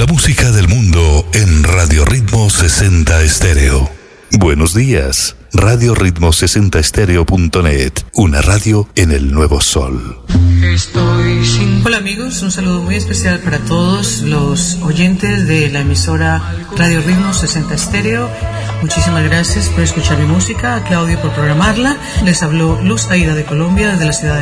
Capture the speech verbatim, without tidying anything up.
La música del mundo en Radio Ritmo sesenta Estéreo. Buenos días, radio ritmo sesenta estéreo punto net, una radio en el nuevo sol. Estoy sin... Hola amigos, un saludo muy especial para todos los oyentes de la emisora Radio Ritmo sesenta Estéreo. Muchísimas gracias por escuchar mi música, a Claudio por programarla. Les habló Luz Aida de Colombia, desde la ciudad de